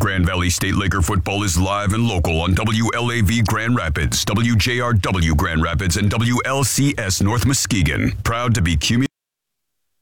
Grand Valley State Laker football is live and local on WLAV Grand Rapids, WJRW Grand Rapids, and WLCS North Muskegon. Proud to be